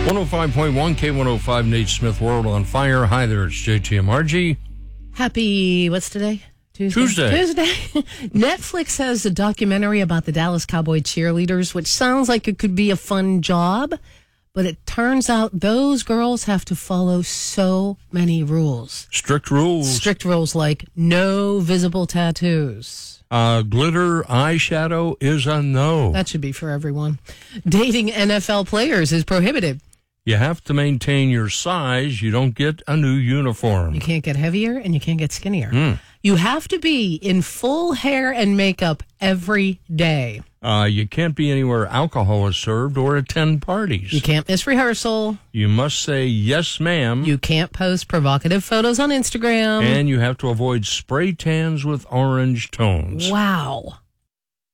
105.1 K105 Nate Smith World on Fire. Hi there, it's JTMRG. Happy, what's today? Tuesday. Netflix has a documentary about the Dallas Cowboy cheerleaders, which sounds like it could be a fun job, but it turns out those girls have to follow so many rules. Strict rules. Strict rules like no visible tattoos. Glitter eyeshadow is a no. That should be for everyone. Dating NFL players is prohibited. You have to maintain your size. You don't get a new uniform. You can't get heavier and you can't get skinnier. You have to be in full hair and makeup every day. You can't be anywhere alcohol is served or attend parties. You can't miss rehearsal. You must say yes, ma'am. You can't post provocative photos on Instagram. And you have to avoid spray tans with orange tones. Wow.